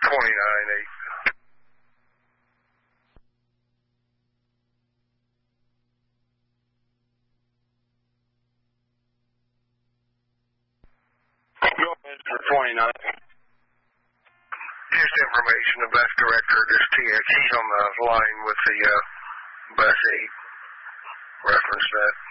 29-8. Go ahead for 29. Just information, the bus director, just TX, he's on the line with the bus 8. Reference that.